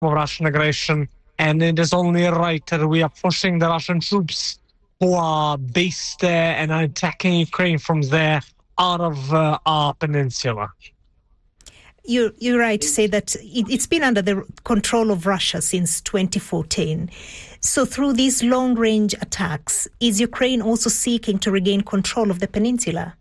of Russian aggression, and it is only right that we are pushing the Russian troops who are based there and are attacking Ukraine from there out of our peninsula. You're right to say that it's been under the control of Russia since 2014. So through these long-range attacks, is Ukraine also seeking to regain control of the peninsula?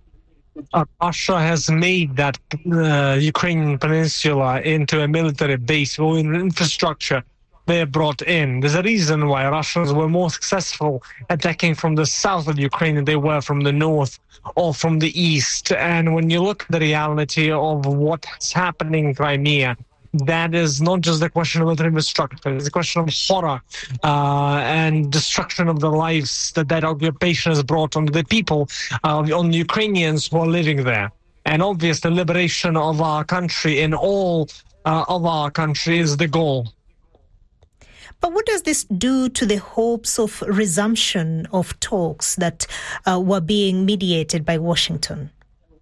Russia has made that Ukrainian peninsula into a military base or infrastructure they brought in. There's a reason why Russians were more successful attacking from the south of Ukraine than they were from the north or from the east. And when you look at the reality of what's happening in Crimea, that is not just a question of military infrastructure, it's a question of horror and destruction of the lives that occupation has brought on the people, on the Ukrainians who are living there. And obviously, the liberation of our country in all of our country is the goal. But what does this do to the hopes of resumption of talks that were being mediated by Washington?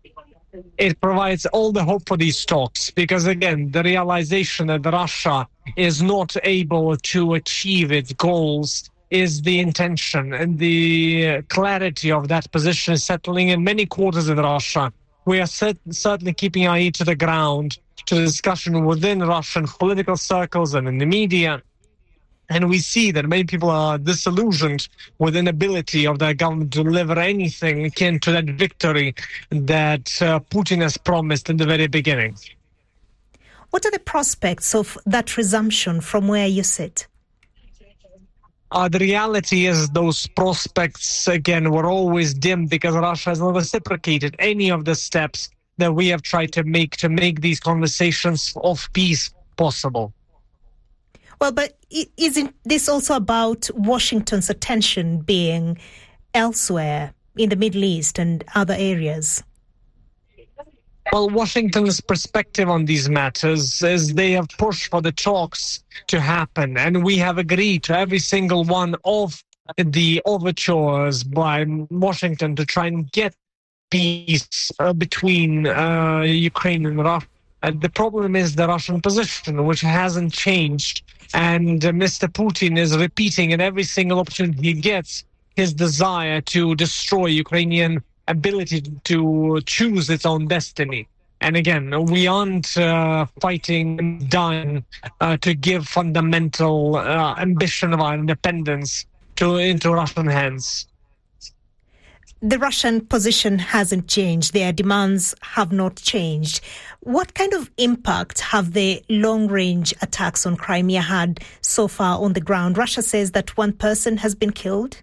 It provides all the hope for these talks because, again, the realization that Russia is not able to achieve its goals is the intention, and the clarity of that position is settling in many quarters in Russia. We are certainly keeping our ear to the ground to the discussion within Russian political circles and in the media. And we see that many people are disillusioned with the inability of their government to deliver anything akin to that victory that Putin has promised in the very beginning. What are the prospects of that resumption from where you sit? The reality is those prospects, again, were always dim because Russia has not reciprocated any of the steps that we have tried to make these conversations of peace possible. Well, but isn't this also about Washington's attention being elsewhere in the Middle East and other areas? Well, Washington's perspective on these matters is they have pushed for the talks to happen, and we have agreed to every single one of the overtures by Washington to try and get peace between Ukraine and Russia. The problem is the Russian position, which hasn't changed. And Mr. Putin is repeating at every single opportunity he gets his desire to destroy Ukrainian ability to choose its own destiny. And again, we aren't fighting dying to give fundamental ambition of our independence into Russian hands. The Russian position hasn't changed. Their demands have not changed. What kind of impact have the long-range attacks on Crimea had so far on the ground? Russia says that one person has been killed.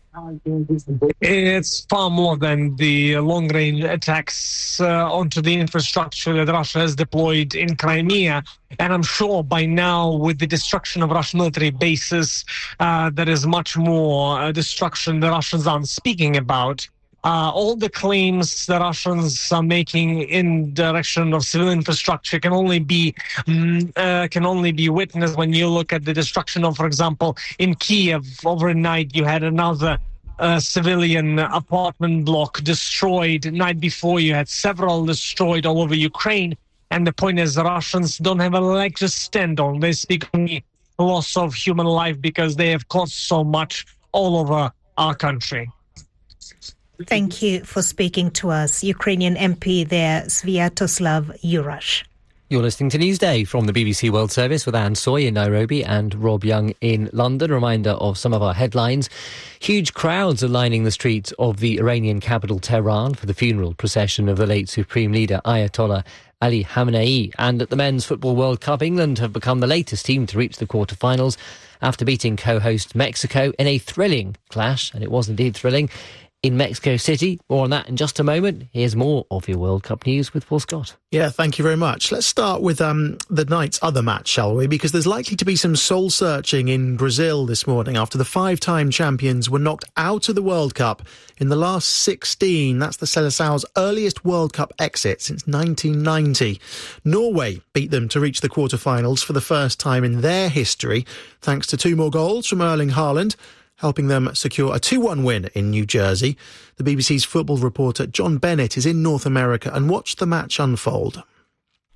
It's far more than the long-range attacks onto the infrastructure that Russia has deployed in Crimea. And I'm sure by now, with the destruction of Russian military bases, there is much more destruction the Russians aren't speaking about. All the claims the Russians are making in direction of civil infrastructure can only be witnessed when you look at the destruction of, for example, in Kiev overnight you had another civilian apartment block destroyed. The night before you had several destroyed all over Ukraine. And the point is the Russians don't have a leg to stand on. They speak on the loss of human life because they have caused so much all over our country. Thank you for speaking to us. Ukrainian MP there, Sviatoslav Yurash. You're listening to Newsday from the BBC World Service with Anne Soy in Nairobi and Rob Young in London. Reminder of some of our headlines. Huge crowds are lining the streets of the Iranian capital Tehran for the funeral procession of the late Supreme Leader Ayatollah Ali Khamenei. And at the Men's Football World Cup, England have become the latest team to reach the quarter-finals after beating co-host Mexico in a thrilling clash, and it was indeed thrilling, in Mexico City. More on that in just a moment. Here's more of your World Cup news with Paul Scott. Yeah, thank you very much. Let's start with the night's other match, shall we? Because there's likely to be some soul-searching in Brazil this morning after the five-time champions were knocked out of the World Cup in the last 16. That's the Seleção's earliest World Cup exit since 1990. Norway beat them to reach the quarter-finals for the first time in their history, thanks to 2 more goals from Erling Haaland, helping them secure a 2-1 win in New Jersey. The BBC's football reporter John Bennett is in North America and watched the match unfold.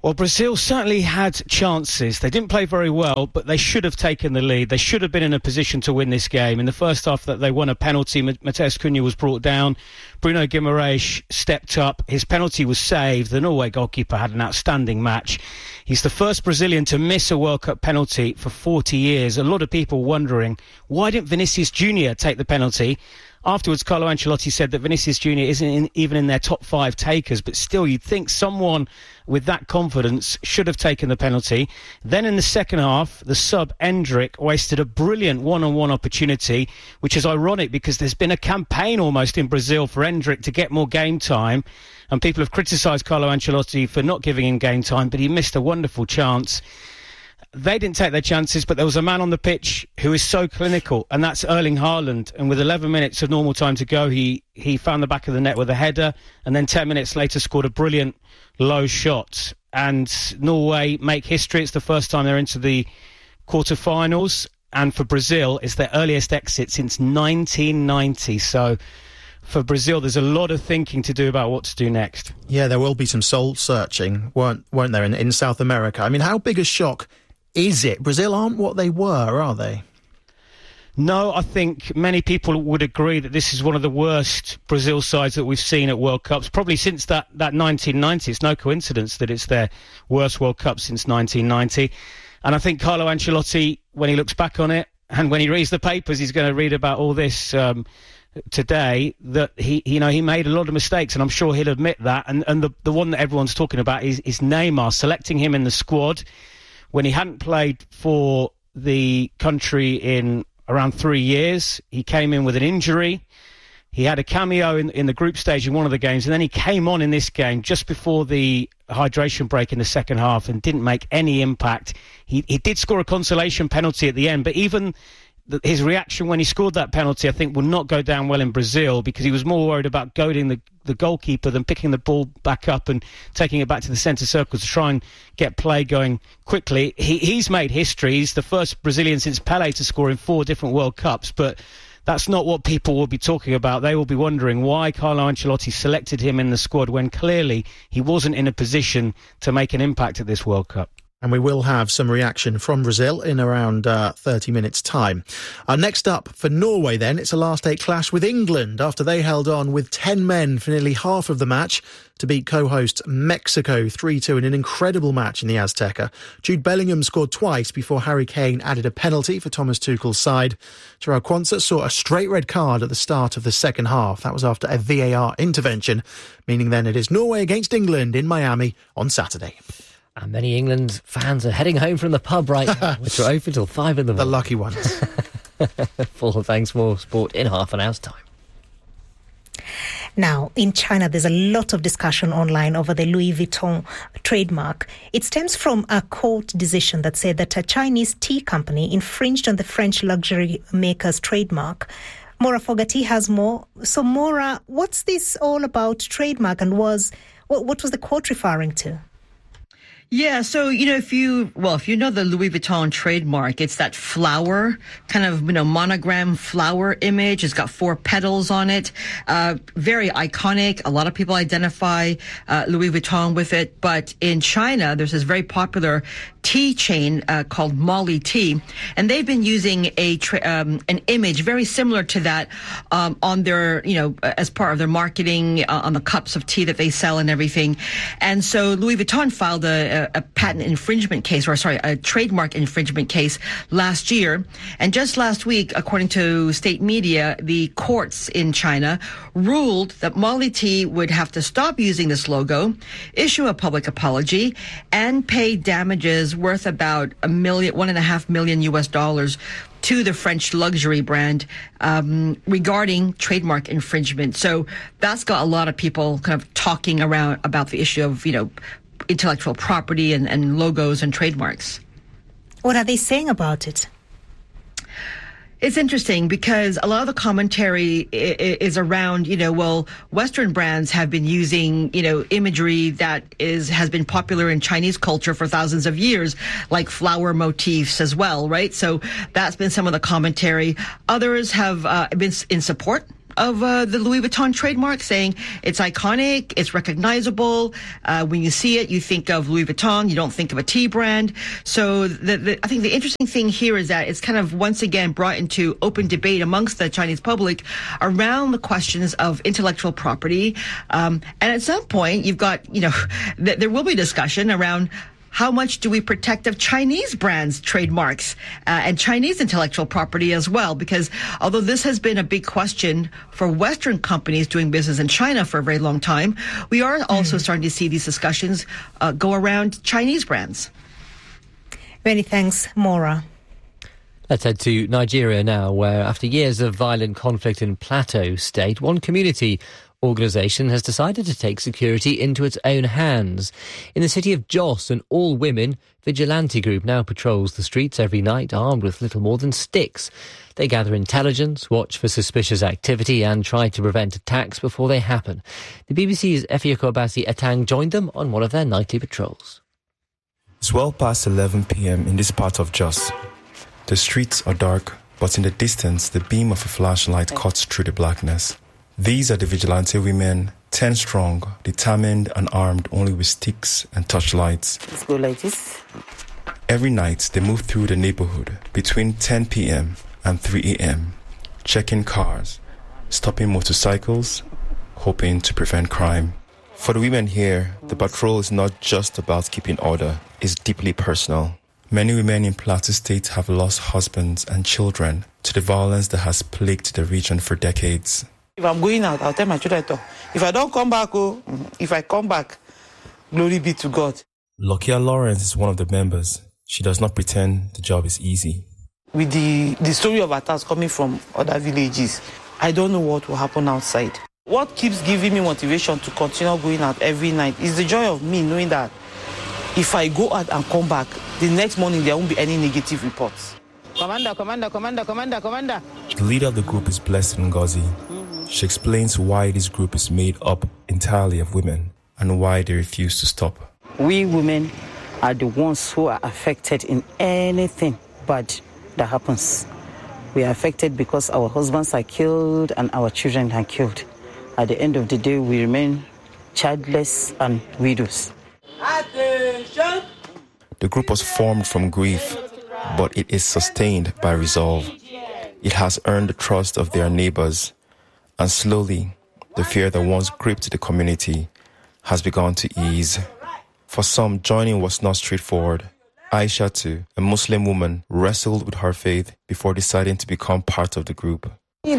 Well, Brazil certainly had chances. They didn't play very well, but they should have taken the lead. They should have been in a position to win this game. In the first half, that they won a penalty. Matheus Cunha was brought down. Bruno Guimaraes stepped up. His penalty was saved. The Norway goalkeeper had an outstanding match. He's the first Brazilian to miss a World Cup penalty for 40 years. A lot of people wondering, why didn't Vinicius Junior take the penalty? Afterwards, Carlo Ancelotti said that Vinicius Junior isn't even in their top 5 takers, but still you'd think someone with that confidence should have taken the penalty. Then in the second half, the sub Endrick wasted a brilliant one-on-one opportunity, which is ironic because there's been a campaign almost in Brazil for Endrick to get more game time, and people have criticised Carlo Ancelotti for not giving him game time, but he missed a wonderful chance. They didn't take their chances, but there was a man on the pitch who is so clinical, and that's Erling Haaland. And with 11 minutes of normal time to go, he found the back of the net with a header, and then 10 minutes later scored a brilliant low shot. And Norway make history. It's the first time they're into the quarterfinals. And for Brazil, it's their earliest exit since 1990. So for Brazil, there's a lot of thinking to do about what to do next. Yeah, there will be some soul-searching, won't there, in South America? I mean, how big a shock is it? Brazil aren't what they were, are they? No, I think many people would agree that this is one of the worst Brazil sides that we've seen at World Cups, probably since that 1990. It's no coincidence that it's their worst World Cup since 1990. And I think Carlo Ancelotti, when he looks back on it, and when he reads the papers, he's going to read about all this today, that he made a lot of mistakes, and I'm sure he'll admit that. And the one that everyone's talking about is Neymar, selecting him in the squad when he hadn't played for the country in around 3 years. He came in with an injury. He had a cameo in the group stage in one of the games, and then he came on in this game just before the hydration break in the second half and didn't make any impact. He did score a consolation penalty at the end, but even his reaction when he scored that penalty, I think, will not go down well in Brazil, because he was more worried about goading the goalkeeper than picking the ball back up and taking it back to the centre circle to try and get play going quickly. He's made history. He's the first Brazilian since Pelé to score in 4 different World Cups, but that's not what people will be talking about. They will be wondering why Carlo Ancelotti selected him in the squad when clearly he wasn't in a position to make an impact at this World Cup. And we will have some reaction from Brazil in around 30 minutes' time. Next up for Norway then, it's a last 8 clash with England after they held on with 10 men for nearly half of the match to beat co-host Mexico 3-2 in an incredible match in the Azteca. Jude Bellingham scored twice before Harry Kane added a penalty for Thomas Tuchel's side. Joao Quansah saw a straight red card at the start of the second half. That was after a VAR intervention, meaning then it is Norway against England in Miami on Saturday. And many England fans are heading home from the pub right now, which are open till 5 in the morning. The lucky ones. Full of thanks, more sport in half an hour's time. Now, in China, there's a lot of discussion online over the Louis Vuitton trademark. It stems from a court decision that said that a Chinese tea company infringed on the French luxury maker's trademark. Maura Fogarty has more. So, Maura, what's this all about trademark, and what was the court referring to? Yeah, so, if you know the Louis Vuitton trademark, it's that flower, kind of, monogram flower image. It's got 4 petals on it. Very iconic. A lot of people identify Louis Vuitton with it. But in China, there's this very popular tea chain called Molly Tea, and they've been using an image very similar to that on their, as part of their marketing on the cups of tea that they sell and everything. And so Louis Vuitton filed a patent infringement case, a trademark infringement case last year. And just last week, according to state media, the courts in China ruled that Molly Tea would have to stop using this logo, issue a public apology, and pay damages worth about $1.5 million US to the French luxury brand regarding trademark infringement. So that's got a lot of people kind of talking around about the issue of, intellectual property and logos and trademarks. What are they saying about it? It's interesting because a lot of the commentary is around, Western brands have been using, imagery that has been popular in Chinese culture for thousands of years, like flower motifs as well, right? So that's been some of the commentary. Others have been in support of the Louis Vuitton trademark, saying it's iconic, it's recognizable. When you see it, you think of Louis Vuitton, you don't think of a tea brand. So I think the interesting thing here is that it's kind of once again brought into open debate amongst the Chinese public around the questions of intellectual property. And at some point, you've got, there will be discussion around how much do we protect of Chinese brands' trademarks and Chinese intellectual property as well? Because although this has been a big question for Western companies doing business in China for a very long time, we are also starting to see these discussions go around Chinese brands. Many thanks, Maura. Let's head to Nigeria now, where after years of violent conflict in Plateau State, one community organisation has decided to take security into its own hands. In the city of Jos, an all-women vigilante group now patrols the streets every night armed with little more than sticks. They gather intelligence, watch for suspicious activity and try to prevent attacks before they happen. The BBC's Effioko Obasi Etang joined them on one of their nightly patrols. It's well past 11 p.m. in this part of Jos. The streets are dark, but in the distance, the beam of a flashlight cuts through the blackness. These are the vigilante women, 10 strong, determined and armed only with sticks and torchlights. Let's go like this. Every night, they move through the neighborhood between 10 p.m. and 3 a.m., checking cars, stopping motorcycles, hoping to prevent crime. For the women here, the patrol is not just about keeping order, it's deeply personal. Many women in Plateau State have lost husbands and children to the violence that has plagued the region for decades. If I'm going out, I'll tell my children, if I don't come back, if I come back, glory be to God. Lokia Lawrence is one of the members. She does not pretend the job is easy. With the story of attacks coming from other villages, I don't know what will happen outside. What keeps giving me motivation to continue going out every night is the joy of me knowing that if I go out and come back, the next morning there won't be any negative reports. The leader of the group is Blessed Ngozi. She explains why this group is made up entirely of women and why they refuse to stop. We women are the ones who are affected in anything bad that happens. We are affected because our husbands are killed and our children are killed. At the end of the day, we remain childless and widows. The group was formed from grief, but it is sustained by resolve. It has earned the trust of their neighbors, and slowly, the fear that once gripped the community has begun to ease. For some, joining was not straightforward. Aisha, too, a Muslim woman, wrestled with her faith before deciding to become part of the group.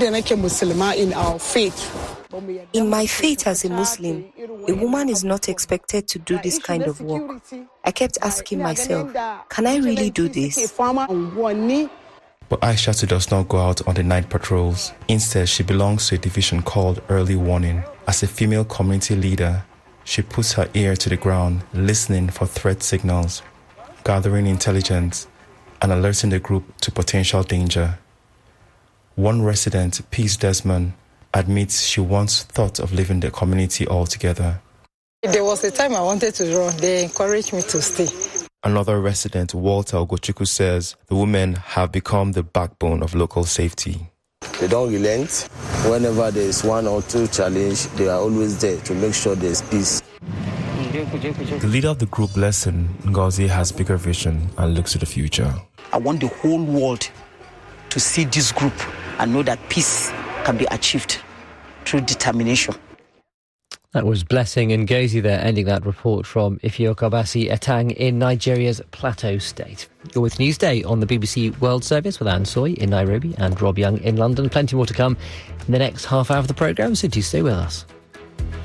In my faith as a Muslim, a woman is not expected to do this kind of work. I kept asking myself, can I really do this? But Aisha does not go out on the night patrols. Instead, she belongs to a division called Early Warning. As a female community leader, she puts her ear to the ground, listening for threat signals, gathering intelligence, and alerting the group to potential danger. One resident, Peace Desmond, admits she once thought of leaving the community altogether. There was a time I wanted to run. They encouraged me to stay. Another resident, Walter Ogochukwu, says the women have become the backbone of local safety. They don't relent. Whenever there is one or two challenge, they are always there to make sure there is peace. The leader of the group, Blessed Ngozi, has bigger vision and looks to the future. I want the whole world to see this group and know that peace can be achieved through determination. That was Blessing Ngozi there, ending that report from Effioko Obasi Etang in Nigeria's Plateau State. You're with Newsday on the BBC World Service with Anne Soy in Nairobi and Rob Young in London. Plenty more to come in the next half hour of the programme, so do stay with us.